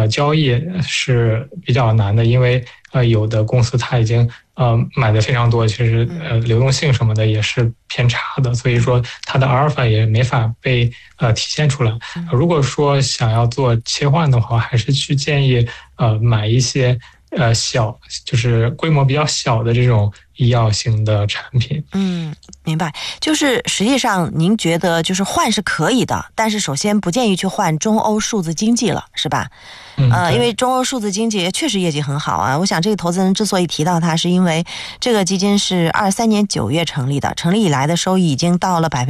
交易是比较难的，因为有的公司它已经买的非常多，其实流动性什么的也是偏差的，所以说它的阿尔法也没法被体现出来。如果说想要做切换的话，还是去建议买一些就是规模比较小的这种医药型的产品。 明白。就是实际上您觉得就是换是可以的，但是首先不建议去换中欧数字经济了，是吧？因为中欧数字经济确实业绩很好啊。我想这个投资人之所以提到它，是因为这个基金是23年9月成立的，成立以来的收益已经到了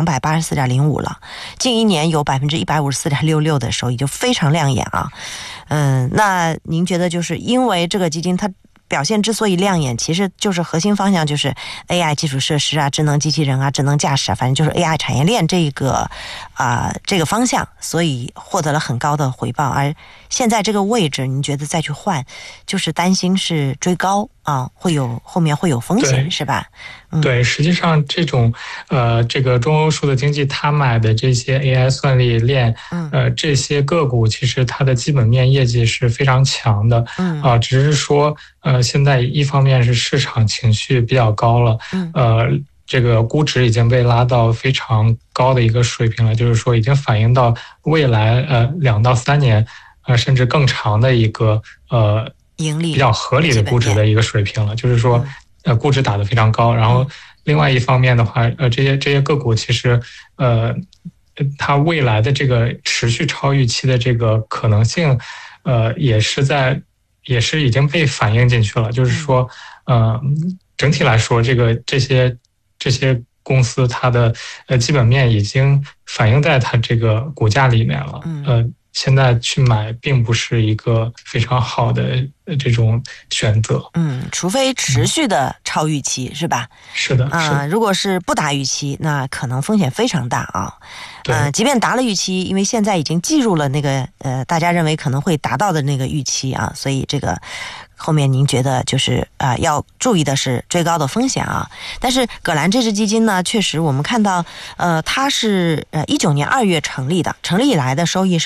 284.05% 了，近一年有 154.66% 的收益，就非常亮眼啊。那您觉得就是因为这个基金它表现之所以亮眼，其实就是核心方向就是 AI 基础设施啊、智能机器人啊、智能驾驶啊，反正就是 AI 产业链这个方向，所以获得了很高的回报。而现在这个位置，您觉得再去换，就是担心是追高啊，后面会有风险，是吧？ 对，实际上这种这个中欧数字经济它买的这些 AI 算力链，这些个股其实它的基本面业绩是非常强的，只是说现在一方面是市场情绪比较高了，这个估值已经被拉到非常高的一个水平了，就是说已经反映到未来2到3年甚至更长的一个盈利比较合理的估值的一个水平了，就是说估值打得非常高。然后另外一方面的话，这些个股其实它未来的这个持续超预期的这个可能性也是已经被反映进去了，就是说整体来说这些公司它的基本面已经反映在它这个股价里面了，现在去买并不是一个非常好的这种选择。 除非持续的超预期，是吧？ 是的， 如果是不达预期，那可能风险非常大啊。即便达了预期，因为现在已经计入了那个大家认为可能会达到的那个预期啊，所以这个后面您觉得就是要注意的是追高的风险啊。但是葛兰这支基金呢，确实我们看到它是19年2月成立的，成立以来的收益是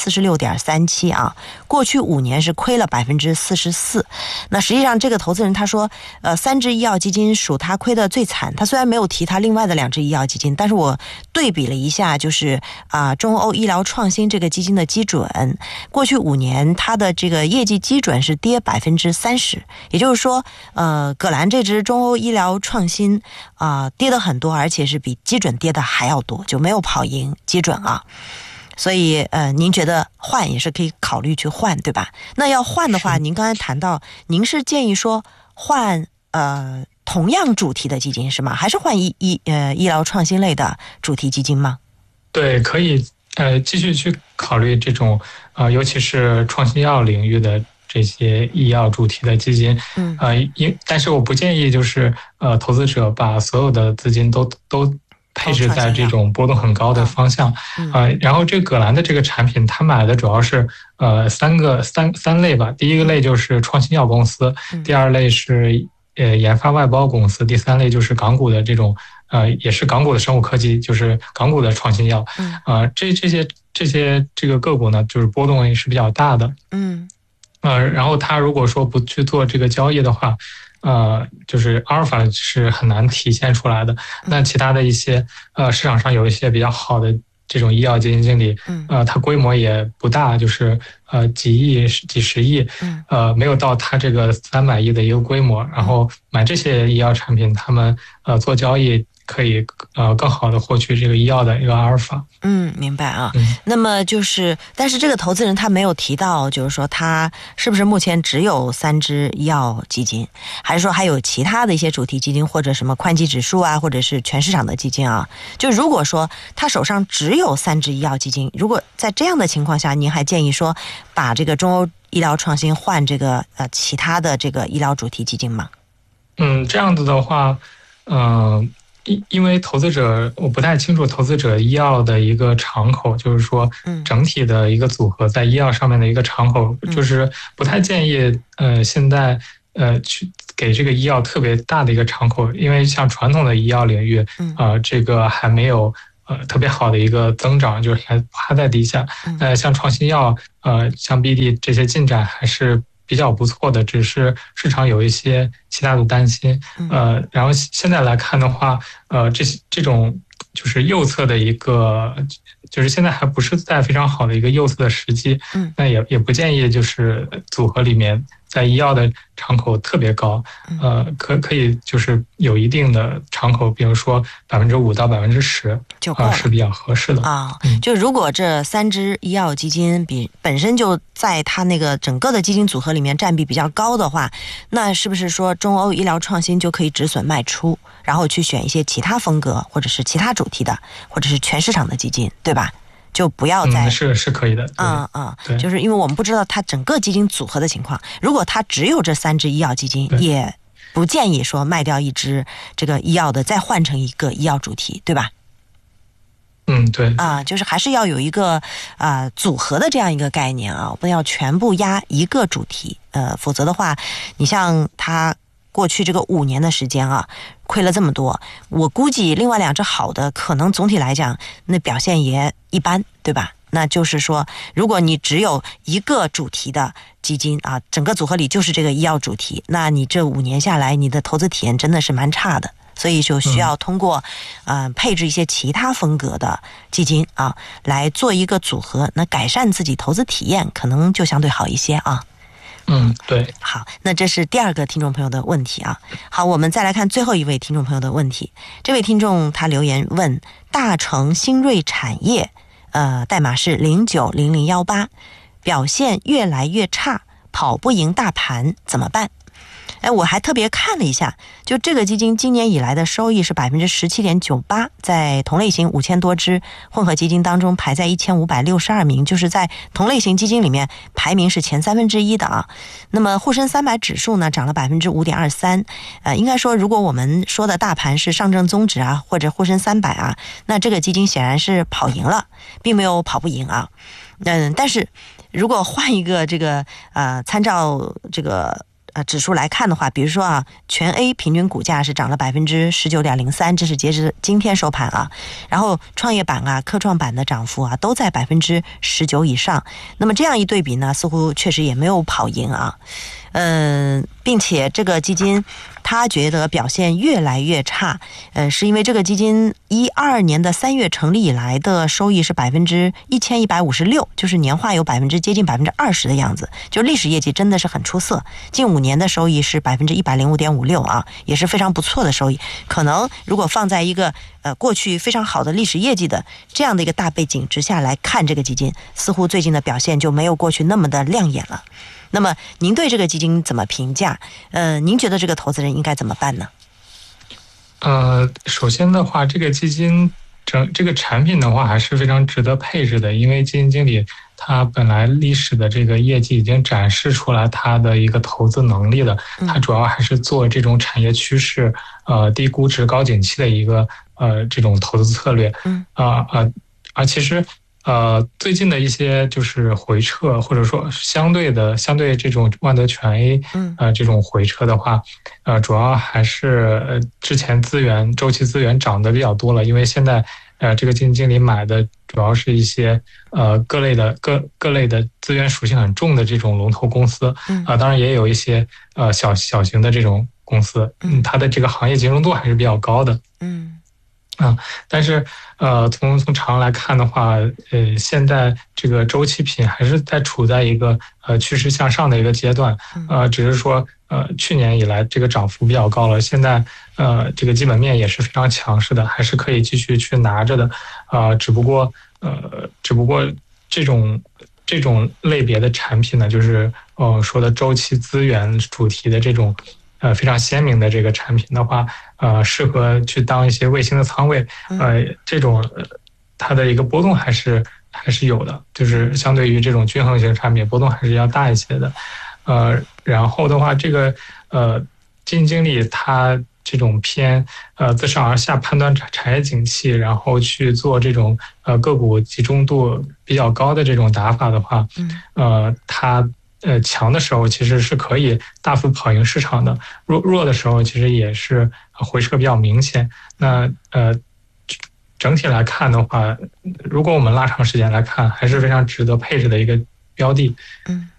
46.37% 啊，过去5年是亏了 44%。那实际上这个投资人他说3只医药基金属他亏的最惨，他虽然没有提他另外的2只医药基金，但是我对比了一下，就是中欧医疗创新这个基金的基准，过去5年它的这个业绩基准是跌 30%， 也就是说葛兰这支中欧医疗创新跌得很多，而且是比基准跌的还要多，就没有跑赢基准啊。所以您觉得换也是可以考虑去换，对吧？那要换的话，您刚才谈到您是建议说换同样主题的基金是吗？还是换医疗创新类的主题基金吗？ 对，可以继续去考虑这种尤其是创新药领域的这些医药主题的基金，但是我不建议就是投资者把所有的资金都配置在这种波动很高的方向，然后这个葛兰的这个产品，它买的主要是三类吧。第一个类就是创新药公司，第二类是研发外包公司，第三类就是港股的这种也是港股的生物科技，就是港股的创新药。这些这个个股呢，就是波动也是比较大的。然后他如果说不去做这个交易的话，就是阿尔法是很难体现出来的。那其他的一些市场上有一些比较好的这种医药基金经理，它规模也不大，就是几亿、几十亿，没有到它这个300亿的一个规模。然后买这些医药产品，他们做交易可以更好的获取这个医药的一个阿尔法。 明白啊。那么就是，但是这个投资人他没有提到，就是说他是不是目前只有3只医药基金，还是说还有其他的一些主题基金，或者什么宽基指数啊，或者是全市场的基金啊？就如果说他手上只有3只医药基金，如果在这样的情况下，您还建议说把这个中欧医疗创新换这个其他的这个医疗主题基金吗？ 这样子的话，因为投资者我不太清楚投资者医药的一个敞口，就是说整体的一个组合在医药上面的一个敞口，就是不太建议现在去给这个医药特别大的一个敞口，因为像传统的医药领域这个还没有特别好的一个增长，就是还在低下。像创新药像 BD 这些进展还是比较不错的，只是市场有一些其他的担心。然后现在来看的话，这种就是右侧的一个，就是现在还不是在非常好的一个右侧的时机。那也不建议就是组合里面在医药的敞口特别高，可以就是有一定的敞口，比如说5%到10% 就够了， 是比较合适的啊。就如果这3只医药基金本身就在它那个整个的基金组合里面占比比较高的话，那是不是说中欧医疗创新就可以止损卖出，然后去选一些其他风格或者是其他主题的，或者是全市场的基金，对吧？就不要再是可以的。 就是因为我们不知道它整个基金组合的情况，如果它只有这3只医药基金，也不建议说卖掉一只这个医药的再换成一个医药主题，对吧？ 对就是还是要有一个组合的这样一个概念啊，不要全部压一个主题，否则的话，你像它过去这个5年的时间啊，亏了这么多，我估计另外2只好的可能总体来讲那表现也一般，对吧？那就是说，如果你只有一个主题的基金啊，整个组合里就是这个医药主题，那你这5年下来，你的投资体验真的是蛮差的。所以就需要通过配置一些其他风格的基金啊，来做一个组合，那改善自己投资体验可能就相对好一些啊。 对。 好，那这是第2个听众朋友的问题啊。好，我们再来看最后一位听众朋友的问题。这位听众他留言问：大成新锐产业，代码是090018，表现越来越差，跑不赢大盘，怎么办？我还特别看了一下，就这个基金今年以来的收益是 17.98%， 在同类型5000多只混合基金当中排在1562名，就是在同类型基金里面排名是前1/3的啊。那么沪深300指数呢涨了 5.23%， 应该说如果我们说的大盘是上证综指啊或者沪深300啊，那这个基金显然是跑赢了，并没有跑不赢啊。但是如果换一个这个参照这个指数来看的话，比如说全 A 平均股价是涨了 19.03%， 这是截至今天收盘啊。然后创业板科创板的涨幅都在 19% 以上。那么这样一对比呢，似乎确实也没有跑赢啊。并且这个基金他觉得表现越来越差，是因为这个基金12年的3月成立以来的收益是 1156%， 就是年化有接近 20% 的样子，就历史业绩真的是很出色。近5年的收益是 105.56% 啊，也是非常不错的收益。可能如果放在一个过去非常好的历史业绩的这样的一个大背景之下来看这个基金，似乎最近的表现就没有过去那么的亮眼了。那么您对这个基金怎么评价？您觉得这个投资人应该怎么办呢？ 首先的话，这个基金这个产品的话还是非常值得配置的，因为基金经理他本来历史的这个业绩已经展示出来他的一个投资能力了，他主要还是做这种产业趋势低估值高景气的一个这种投资策略。其实最近的一些就是回撤，或者说相对这种万德全 A 这种回撤的话，主要还是之前周期资源涨得比较多了，因为现在这个基金经理买的主要是一些各类的资源属性很重的这种龙头公司，当然也有一些小型的这种公司，它的这个行业集中度还是比较高的。但是从长来看的话，现在这个周期品还是处在一个趋势向上的一个阶段，只是说去年以来这个涨幅比较高了，现在这个基本面也是非常强势的，还是可以继续去拿着的，只不过这种类别的产品呢，就是说的周期资源主题的这种非常鲜明的这个产品的话，适合去当一些卫星的仓位，这种它的一个波动还是有的，就是相对于这种均衡型产品波动还是要大一些的。然后的话，这个基金经理他这种偏自上而下判断产业景气，然后去做这种个股集中度比较高的这种打法的话，他强的时候其实是可以大幅跑赢市场的，弱的时候其实也是回撤比较明显。那整体来看的话，如果我们拉长时间来看，还是非常值得配置的一个标的。